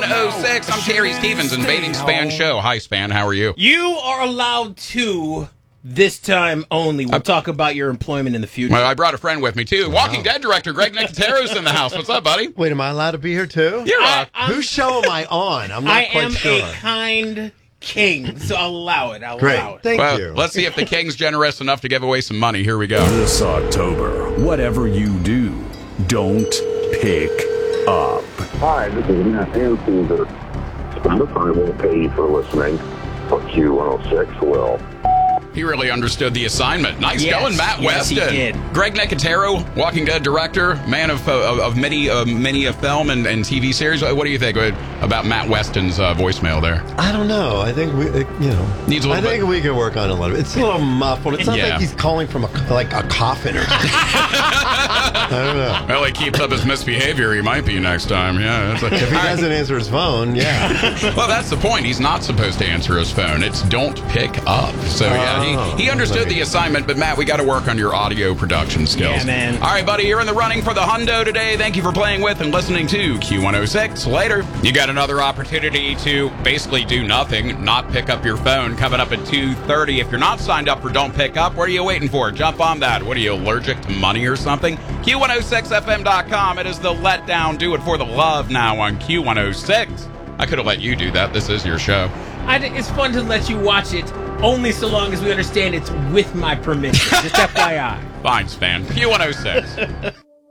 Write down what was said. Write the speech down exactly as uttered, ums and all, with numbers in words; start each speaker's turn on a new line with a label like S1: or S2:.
S1: oh six, I'm Terry Stevens, invading Span Show. Hi, Span, how are you?
S2: You are allowed to, this time only. We'll uh, talk about your employment in the future.
S1: Well, I brought a friend with me, too. Wow. Walking Dead director Greg Nicotero's in the house. What's up, buddy?
S3: Wait, am I allowed to be here, too?
S1: You're uh,
S3: Whose show am I on? I'm not
S2: I
S3: quite
S2: am
S3: sure.
S2: a kind king, so I'll allow it. I'll
S3: Great.
S2: allow it.
S3: Thank
S1: well,
S3: you.
S1: Let's see if the king's generous enough to give away some money. Here we go.
S4: This October, whatever you do, don't pick up.
S5: Hi, this is Matt Hansen. Spotify won't pay you for listening, but Q one oh six will.
S1: He really understood the assignment. Nice
S2: yes,
S1: going, Matt
S2: yes,
S1: Weston.
S2: He did.
S1: Greg Nicotero, Walking Dead director, man of uh, of many uh, many a film and, and T V series. What do you think about Matt Weston's uh, voicemail there?
S3: I don't know. I think we, you know,
S1: needs a little
S3: I think
S1: bit.
S3: we can work on it a little bit. It's a little muffled. It sounds
S1: Yeah.
S3: like he's calling from a like a coffin or something. I don't know.
S1: Well, he keeps up his misbehavior. He might be next time. Yeah. It's like,
S3: if he doesn't answer his phone, yeah.
S1: Well, that's the point. He's not supposed to answer his phone. It's don't pick up. So yeah,
S3: Oh,
S1: he, he understood
S3: maybe.
S1: the assignment. But Matt, we got to work on your audio production skills.
S2: Yeah, man.
S1: All right, buddy, you're in the running for the hundo today. Thank you for playing with and listening to Q one oh six. Later. You got another opportunity to basically do nothing, not pick up your phone, coming up at two thirty. If you're not signed up for Don't Pick Up, what are you waiting for? Jump on that. What are you, allergic to money or something? Q one oh six F M dot com. It is the letdown. Do it for the love now on Q one oh six. I could have let you do that. This is your show.
S2: I think it's fun to let you watch it, only so long as we understand it's with my permission. Just F Y I.
S1: Fine, Span. Q one oh six.